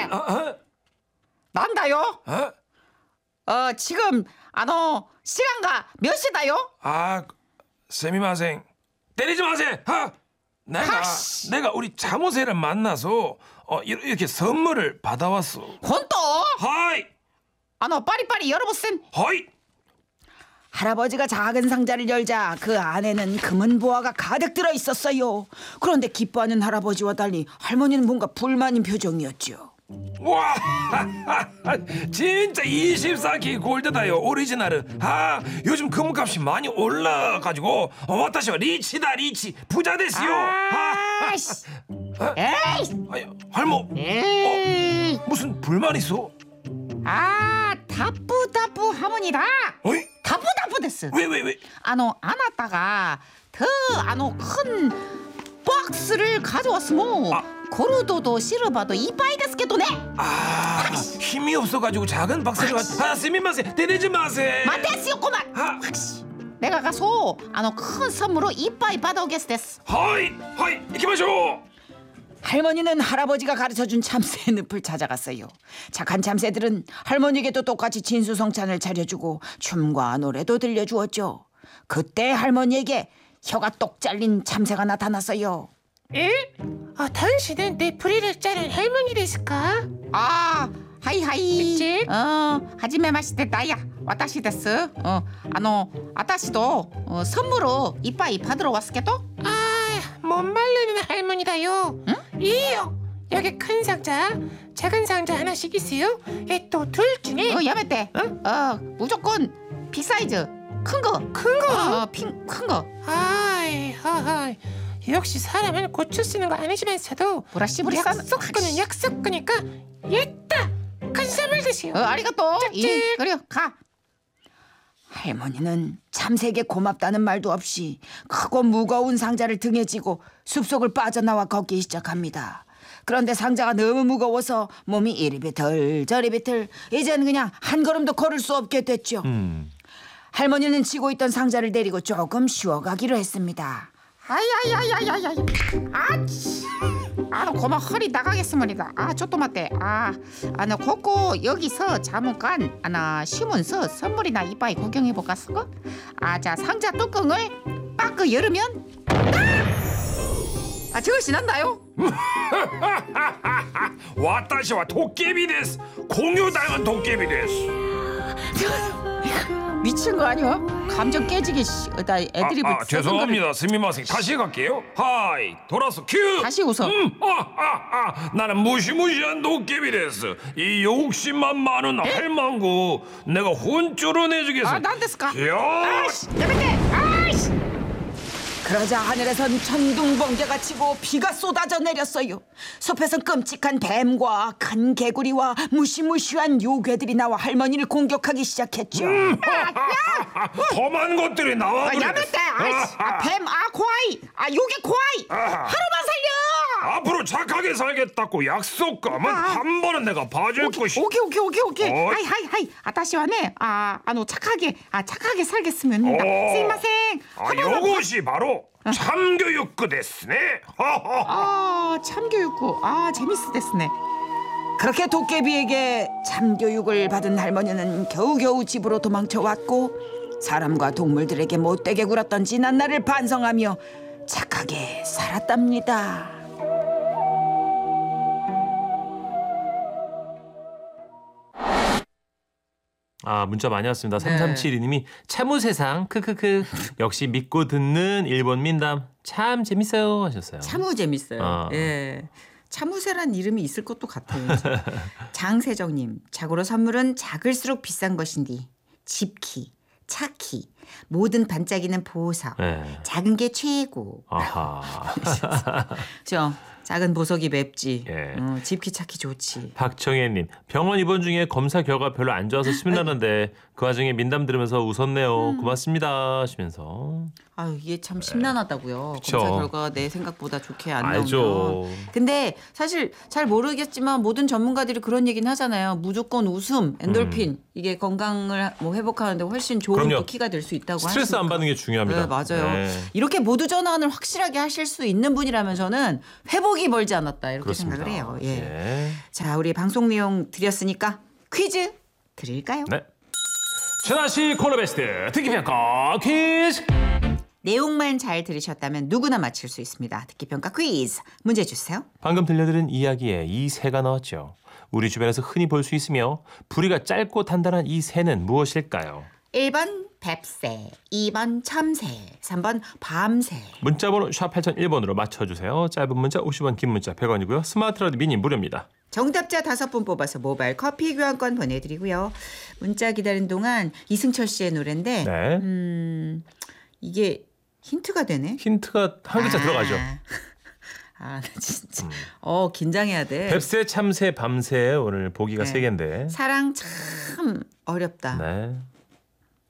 난다요. 지금 시간가 몇 시다요? 스미마셍. 때리지 마세요. 내가 우리 참호새를 만나서 이렇게 선물을 받아왔어. 혼또? 하이. 빠리빠리 열어보셈. 하이. 할아버지가 작은 상자를 열자 그 안에는 금은 보화가 가득 들어 있었어요. 그런데 기뻐하는 할아버지와 달리 할머니는 뭔가 불만인 표정이었죠. 와, 진짜 24K 골드다요. 오리지널은. 요즘 금값이 많이 올라가지고 와타시와 리치다. 리치 부자 됐어요. 에이, 할머. 무슨 불만 있어? 다뿌다뿌 하모니다. 어이? 다뿌다뿌 됐어. 왜? 안았다가 큰 박스를 가져왔으모. 고르도도 시르바도 이빠이 데스케도 네. 힘이 없어가지고 작은 박스를 스미마셍. 때리지 마세요. 마테스요꼬만. 내가 가서 큰 선물로 이빠이 받아오겠어 됐어. 하이 이키마쇼. 할머니는 할아버지가 가르쳐준 참새의 늪을 찾아갔어요. 착한 참새들은 할머니에게도 똑같이 진수성찬을 차려주고 춤과 노래도 들려주었죠. 그때 할머니에게 혀가 똑 잘린 참새가 나타났어요. 에? 당신은 내 뿌리를 자른 할머니 됐을까? 하이하이. 그치? 하지메 마시테 나야 와타시 데스. 아타시도 선물로 이빠이 받으러 왔을게도. 못 말르는 할머니다요. 응? 이요. 여기 큰 상자, 작은 상자 하나씩 있어요. 또 둘 중에 야매떼. 무조건 빅사이즈 큰 거. 큰 거. 역시 사람은 고추 쓰는 거 아니지만서도 브라시브리 약속거는 약속거니까 예따 큰 선물 드시오. 아리가또. 짝짝. 그래요 가. 할머니는 참새에게 고맙다는 말도 없이 크고 무거운 상자를 등에 지고 숲속을 빠져나와 걷기 시작합니다. 그런데 상자가 너무 무거워서 몸이 이리 비틀 저리 비틀 이젠 그냥 한 걸음도 걸을 수 없게 됐죠. 할머니는 지고 있던 상자를 내리고 조금 쉬어가기로 했습니다. 너 고마 허리 나가겠습니다. 저또 맞대. 너 걷고 여기서 잠깐 쉬면서 선물이나 이빠이 구경해볼까 쓰고. 자 상자 뚜껑을 빡 열으면 저것이 난다요. 와타시와 도깨비 데스. 공유 닮은 도깨비 데스. 미친 거 아니야? 감정 깨지게 나 애드리브. 죄송합니다. 스미마셍. 다시 갈게요. 하이 돌아서 큐. 다시 웃어. 나는 무시무시한 도깨비 데스. 이 욕심만 많은 할망구 내가 혼쭐을 내주겠어. 난 됐을까? 야! 그러자 하늘에선 천둥번개가 치고 비가 쏟아져 내렸어요. 숲에선 끔찍한 뱀과 큰 개구리와 무시무시한 요괴들이 나와 할머니를 공격하기 시작했죠. 험한 것들이 나와. 야매떼. 뱀, 고아이, 요괴 고아이. 하루만 살려. 앞으로 착하게 살겠다고 약속하면 한 번은 내가 봐줄 것이. 오케이. 하이. 다시와네. 너 착하게 살겠습니다. 스미마셍. 요것이 바로 참교육구 데스네. 참교육구. 재밌어 데스네. 그렇게 도깨비에게 참교육을 받은 할머니는 겨우겨우 집으로 도망쳐 왔고 사람과 동물들에게 못되게 굴었던 지난 날을 반성하며 착하게 살았답니다. 문자 많이 왔습니다. 3372님이 참우세상 크크크 역시 믿고 듣는 일본 민담 참 재밌어요 하셨어요. 참우 재밌어요. 예. 참우새란 이름이 있을 것도 같아요. 장세정님, 자고로 선물은 작을수록 비싼 것인디 집키, 차키, 모든 반짝이는 보석, 작은 게 최고. 저 작은 보석이 맵지. 집키 차키 좋지. 박정혜님, 병원 입원 중에 검사 결과 별로 안 좋아서 심란한데 그 와중에 민담 들으면서 웃었네요. 고맙습니다 하시면서. 이게 참 심란하다고요. 그쵸? 검사 결과가 내 생각보다 좋게 안 알죠. 나오면. 근데 사실 잘 모르겠지만 모든 전문가들이 그런 얘기는 하잖아요. 무조건 웃음, 엔돌핀 이게 건강을 뭐 회복하는데 훨씬 좋은 그럼요. 또 키가 될 수 있다고 하시니까. 스트레스 안 받는 게 중요합니다. 네, 맞아요. 네. 이렇게 모두 전환을 확실하게 하실 수 있는 분이라면 저는 회복이 멀지 않았다 이렇게 그렇습니다. 생각을 해요. 예. 예. 자, 우리 방송 내용 드렸으니까 퀴즈 드릴까요? 네. 천하 씨 코너 베스트 듣기 평가 퀴즈. 내용만 잘 들으셨다면 누구나 맞힐 수 있습니다. 듣기 평가 퀴즈 문제 주세요. 방금 들려드린 이야기에 이 새가 나왔죠. 우리 주변에서 흔히 볼 수 있으며 부리가 짧고 단단한 이 새는 무엇일까요? 1번 뱁새, 2번 참새, 3번 밤새. 문자번호 샵 8001번으로 맞춰주세요. 짧은 문자 50원, 긴 문자 100원이고요. 스마트 라디오 미니 무료입니다. 정답자 5분 뽑아서 모바일 커피 교환권 보내드리고요. 문자 기다리는 동안 이승철 씨의 노래인데 네. 이게 힌트가 되네. 힌트가 한 글자 들어가죠. 아, 나 진짜. 긴장해야 돼. 뱁새, 참새, 밤새 오늘 보기가 네. 세 개인데. 사랑 참 어렵다. 네.